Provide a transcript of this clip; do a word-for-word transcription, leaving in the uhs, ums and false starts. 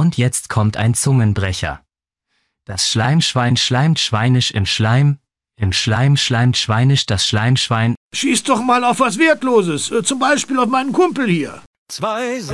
Und jetzt kommt ein Zungenbrecher. Das Schleimschwein schleimt schweinisch im Schleim, im Schleim schleimt schweinisch das Schleimschwein. Schieß doch mal auf was Wertloses, zum Beispiel auf meinen Kumpel hier. Zwei